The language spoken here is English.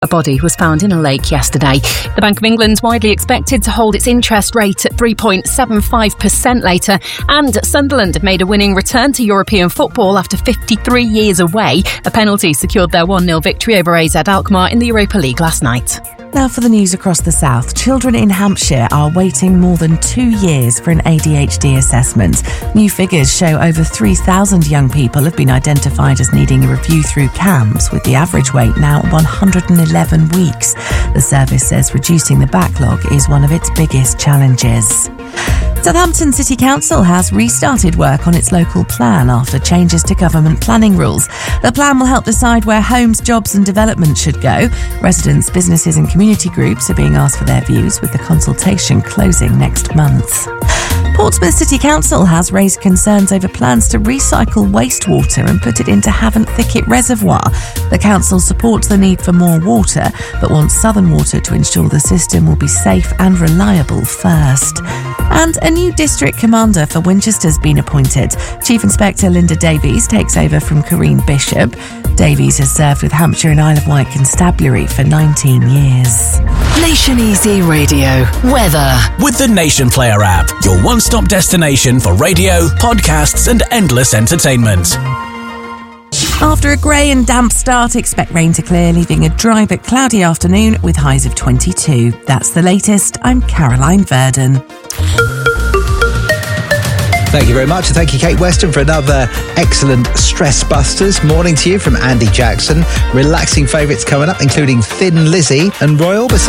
A body was found in a lake yesterday. The Bank of England's widely expected to hold its interest rate at 3.75% later, and Sunderland have made a winning return to European football after 53 years away. A penalty secured their 1-0 victory over AZ Alkmaar in the Europa League last night. Now for the news across the south. Children in Hampshire are waiting more than 2 years for an ADHD assessment. New figures show over 3,000 young people have been identified as needing a review through CAMHS, with the average wait now 111 weeks. The service says reducing the backlog is one of its biggest challenges. Southampton City Council has restarted work on its local plan after changes to government planning rules. The plan will help decide where homes, jobs and development should go. Residents, businesses and community groups are being asked for their views, with the consultation closing next month. Portsmouth City Council has raised concerns over plans to recycle wastewater and put it into Havant Thicket Reservoir. The council supports the need for more water, but wants Southern Water to ensure the system will be safe and reliable first. And a new district commander for Winchester's been appointed. Chief Inspector Linda Davies takes over from Corrine Bishop. Davies has served with Hampshire and Isle of Wight Constabulary for 19 years. Nation Easy Radio. Weather. With the Nation Player app, your one-stop destination for radio, podcasts and endless entertainment. After a grey and damp start, expect rain to clear, leaving a dry but cloudy afternoon with highs of 22. That's the latest. I'm Caroline Verdon. Thank you very much, and thank you, Kate Weston, for another excellent Stress Busters. Morning to you from Andy Jackson. Relaxing favourites coming up, including Thin Lizzy and Roy Orbison.